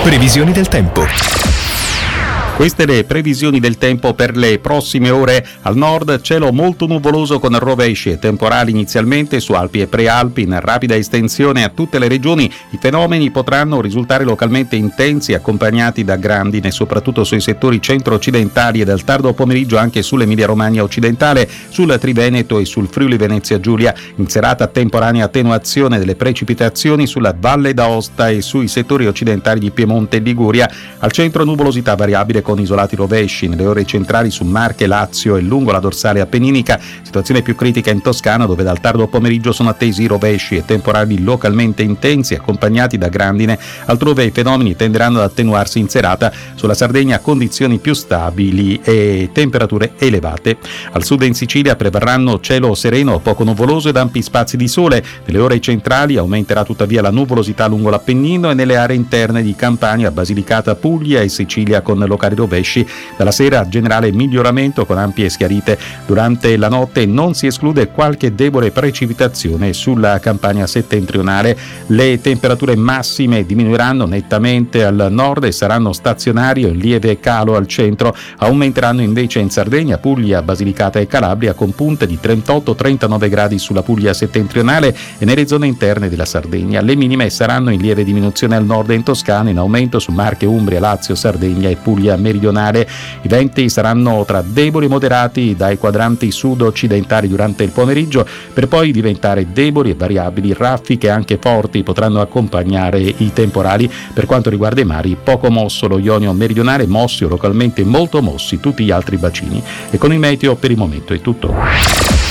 Previsioni del tempo. Queste le previsioni del tempo per le prossime ore. Al nord cielo molto nuvoloso con rovesci e temporali inizialmente su Alpi e Prealpi in rapida estensione a tutte le regioni. I fenomeni potranno risultare localmente intensi accompagnati da grandine soprattutto sui settori centro-occidentali e dal tardo pomeriggio anche sull'Emilia-Romagna occidentale, sul Triveneto e sul Friuli Venezia Giulia. In serata temporanea attenuazione delle precipitazioni sulla Valle d'Aosta e sui settori occidentali di Piemonte e Liguria. Al centro nuvolosità variabile con isolati rovesci nelle ore centrali su Marche, Lazio e lungo la dorsale appenninica. Situazione più critica in Toscana, dove dal tardo pomeriggio sono attesi rovesci e temporali localmente intensi accompagnati da grandine. Altrove i fenomeni tenderanno ad attenuarsi in serata. Sulla Sardegna condizioni più stabili e temperature elevate. Al sud e in Sicilia prevarranno cielo sereno, poco nuvoloso ed ampi spazi di sole. Nelle ore centrali aumenterà tuttavia la nuvolosità lungo l'Appennino e nelle aree interne di Campania, Basilicata, Puglia e Sicilia con locali rovesci. Dalla sera generale miglioramento con ampie schiarite. Durante la notte non si esclude qualche debole precipitazione sulla Campania settentrionale. Le temperature massime diminuiranno nettamente al nord e saranno stazionarie, in lieve calo al centro. Aumenteranno invece in Sardegna, Puglia, Basilicata e Calabria con punte di 38-39 gradi sulla Puglia settentrionale e nelle zone interne della Sardegna. Le minime saranno in lieve diminuzione al nord e in Toscana, in aumento su Marche, Umbria, Lazio, Sardegna e Puglia meridionale. I venti saranno tra deboli e moderati dai quadranti sud-occidentali durante il pomeriggio, per poi diventare deboli e variabili. Raffiche anche forti potranno accompagnare i temporali. Per quanto riguarda i mari, poco mosso lo Ionio meridionale, mossi o localmente molto mossi tutti gli altri bacini. E con il meteo per il momento è tutto.